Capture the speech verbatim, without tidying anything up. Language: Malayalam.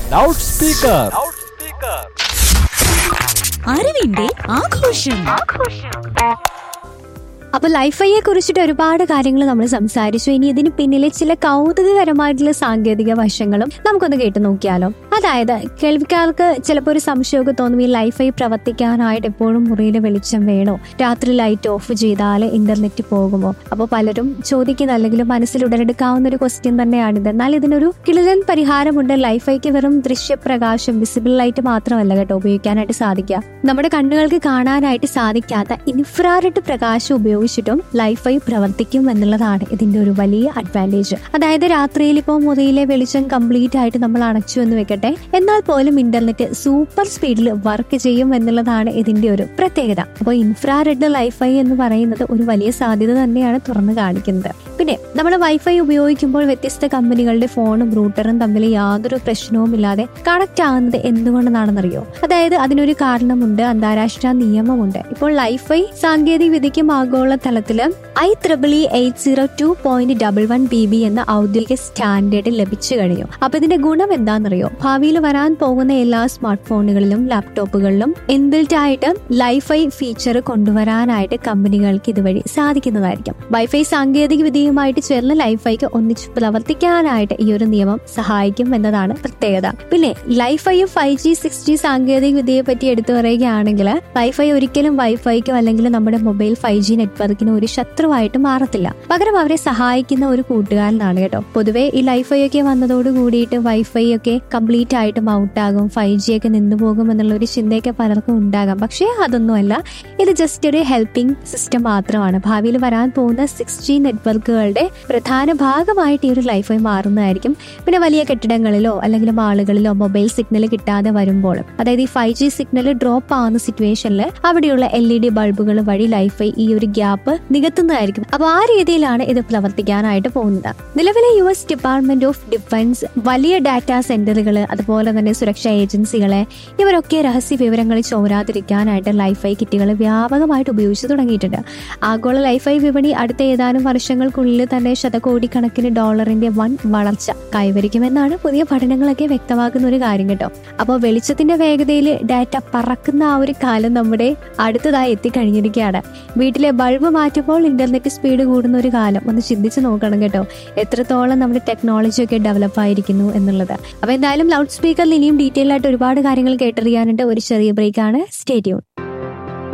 Loud speaker. അറിവിന്റെ ആഘോഷം. അപ്പൊ ലൈഫൈയെ കുറിച്ചിട്ട് ഒരുപാട് കാര്യങ്ങൾ നമ്മൾ സംസാരിച്ചു. ഇനി ഇതിന് പിന്നിലെ ചില കൗതുകകരമായിട്ടുള്ള സാങ്കേതിക വശങ്ങളും നമുക്കൊന്ന് കേട്ടു നോക്കിയാലോ. അതായത് കേൾവിക്കാർക്ക് ചിലപ്പോൾ ഒരു സംശയമൊക്കെ തോന്നും, ഈ ലൈഫൈ പ്രവർത്തിക്കാനായിട്ട് എപ്പോഴും മുറിയിൽ വെളിച്ചം വേണോ, രാത്രി ലൈറ്റ് ഓഫ് ചെയ്താൽ ഇന്റർനെറ്റ് പോകുമോ? അപ്പോൾ പലരും ചോദിക്കുന്ന അല്ലെങ്കിൽ മനസ്സിൽ ഉടലെടുക്കാവുന്ന ഒരു ക്വസ്റ്റ്യൻ തന്നെയാണിത്. എന്നാൽ ഇതിനൊരു കിളിരൻ പരിഹാരമുണ്ട്. ലൈഫൈക്ക് വെറും ദൃശ്യപ്രകാശം, വിസിബിൾ ലൈറ്റ് മാത്രമല്ല കേട്ടോ ഉപയോഗിക്കാനായിട്ട് സാധിക്കുക. നമ്മുടെ കണ്ണുകൾക്ക് കാണാനായിട്ട് സാധിക്കാത്ത ഇൻഫ്രാറെഡ് പ്രകാശം ഉപയോഗിച്ചിട്ടും ലൈഫൈ പ്രവർത്തിക്കും എന്നുള്ളതാണ് ഇതിന്റെ ഒരു വലിയ അഡ്വാൻറ്റേജ്. അതായത് രാത്രിയിൽ ഇപ്പോൾ മുറിയിലെ വെളിച്ചം കംപ്ലീറ്റ് ആയിട്ട് നമ്മൾ അണച്ചു എന്ന് വെക്കട്ടെ, എന്നാൽ പോലും ഇന്റർനെറ്റ് സൂപ്പർ സ്പീഡിൽ വർക്ക് ചെയ്യും എന്നുള്ളതാണ് ഇതിന്റെ ഒരു പ്രത്യേകത. അപ്പോൾ ഇൻഫ്രാറെഡ് ലൈഫൈ എന്ന് പറയുന്നത് ഒരു വലിയ സാധ്യത തന്നെയാണ് തുറന്നു കാണിക്കുന്നത്. പിന്നെ നമ്മൾ വൈഫൈ ഉപയോഗിക്കുമ്പോൾ വ്യത്യസ്ത കമ്പനികളുടെ ഫോണും റൂട്ടറും തമ്മിൽ യാതൊരു പ്രശ്നവും ഇല്ലാതെ കണക്ട് ആകുന്നത് എന്തുകൊണ്ടെന്നാണെന്നറിയോ? അതായത് അതിനൊരു കാരണമുണ്ട്, അന്താരാഷ്ട്ര നിയമമുണ്ട്. ഇപ്പോൾ ലൈഫൈ സാങ്കേതിക വിദ്യയ്ക്കും ആഗോള തലത്തില് I triple E eight zero two point double one B B എന്ന ഔദ്യോഗിക സ്റ്റാൻഡേർഡ് ലഭിച്ചു കഴിഞ്ഞു. അപ്പൊ ഇതിന്റെ ഗുണം എന്താണെന്നറിയോ? ഭാവിയിൽ വരാൻ പോകുന്ന എല്ലാ സ്മാർട്ട് ഫോണുകളിലും ലാപ്ടോപ്പുകളിലും ഇൻബിൽറ്റ് ആയിട്ട് ലൈഫൈ ഫീച്ചർ കൊണ്ടുവരാനായിട്ട് കമ്പനികൾക്ക് ഇതുവഴി സാധിക്കുന്നതായിരിക്കും. വൈഫൈ സാങ്കേതിക വിദ്യയുമായിട്ട് ചേർന്ന് ലൈഫൈക്ക് ഒന്നിച്ച് പ്രവർത്തിക്കാനായിട്ട് ഈ ഒരു നിയമം സഹായിക്കും എന്നതാണ് പ്രത്യേകത. പിന്നെ ലൈഫൈയും ഫൈവ് ജി സിക്സ് ജി സാങ്കേതിക വിദ്യയെ പറ്റി എടുത്തു പറയുകയാണെങ്കിൽ ലൈഫൈ ഒരിക്കലും വൈഫൈക്കോ അല്ലെങ്കിൽ നമ്മുടെ മൊബൈൽ ഫൈവ് ജി നെറ്റ്വർക്കിന് ഒരു ശത്രുവായിട്ട് മാറത്തില്ല. പകരം അവരെ സഹായിക്കുന്ന ഒരു കൂട്ടുകാരനാണ് കേട്ടോ. പൊതുവെ ഈ ലൈഫൈ ഒക്കെ വന്നതോട് കൂടിയിട്ട് വൈഫൈ ഒക്കെ കംപ്ലീറ്റ് ആയിട്ട് ഔട്ട് ആകും, ഫൈവ് ജി ഒക്കെ നിന്നുപോകും എന്നുള്ള ഒരു ചിന്തയൊക്കെ പലർക്കും ഉണ്ടാകാം. പക്ഷേ അതൊന്നുമല്ല, ഇത് ജസ്റ്റ് ഒരു ഹെൽപ്പിംഗ് സിസ്റ്റം മാത്രമാണ്. ഭാവിയിൽ വരാൻ പോകുന്ന സിക്സ് ജി നെറ്റ്വർക്കുകളുടെ പ്രധാന ഭാഗമായിട്ട് ഈ ഒരു ലൈഫൈ മാറുന്നതായിരിക്കും. പിന്നെ വലിയ കെട്ടിടങ്ങളിലോ അല്ലെങ്കിൽ മാളുകളിലോ മൊബൈൽ സിഗ്നൽ കിട്ടാതെ വരുമ്പോൾ, അതായത് ഈ ഫൈവ് ജി സിഗ്നൽ ഡ്രോപ്പ് ആവുന്ന സിറ്റുവേഷനിൽ അവിടെയുള്ള എൽ ഇ ഡി ബൾബുകൾ വഴി ലൈഫൈ ഈ ഒരു ഗ്യാപ്പ് നികത്തുന്നതായിരിക്കും. അപ്പൊ ആ രീതിയിലാണ് ഇത് പ്രവർത്തിക്കാനായിട്ട് പോകുന്നത്. നിലവിലെ U S department of defence, വലിയ ഡാറ്റാ സെന്ററുകൾ, അതുപോലെ തന്നെ സുരക്ഷാ ഏജൻസികളെ ഇവരൊക്കെ രഹസ്യ വിവരങ്ങൾ ചോരാതിരിക്കാനായിട്ട് ലൈഫൈ കിറ്റുകൾ വ്യാപകമായിട്ട് ഉപയോഗിച്ചു തുടങ്ങിയിട്ടുണ്ട്. ആഗോള ലൈഫൈ വിപണി അടുത്ത ഏതാനും വർഷങ്ങൾക്കുള്ളിൽ തന്നെ ശതകോടിക്കണക്കിന് ഡോളറിന്റെ വൻ വളർച്ച കൈവരിക്കുമെന്നാണ് പുതിയ പഠനങ്ങളൊക്കെ വ്യക്തമാക്കുന്ന ഒരു കാര്യം കേട്ടോ. അപ്പോൾ വെളിച്ചത്തിന്റെ വേഗതയിൽ ഡാറ്റ പറക്കുന്ന ആ ഒരു കാലം നമ്മുടെ അടുത്തതായി എത്തിക്കഴിഞ്ഞിരിക്കുകയാണ്. വീട്ടിലെ ബൾബ് മാറ്റുമ്പോൾ ഇന്റർനെറ്റ് സ്പീഡ് കൂടുന്ന ഒരു കാലം ഒന്ന് ചിന്തിച്ച് നോക്കണം കേട്ടോ, എത്രത്തോളം നമ്മുടെ ടെക്നോളജി ഒക്കെ ഡെവലപ്പ് ആയിരിക്കുന്നു എന്നുള്ളത്. അപ്പൊ എന്തായാലും ലൗഡ് സ്പീക്കറിൽ ഇനിയും ഡീറ്റെയിൽ ആയിട്ട് ഒരുപാട് കാര്യങ്ങൾ കേട്ടറിയാനുണ്ട്. ഒരു ചെറിയ ബ്രേക്കാണ്. Stay tune.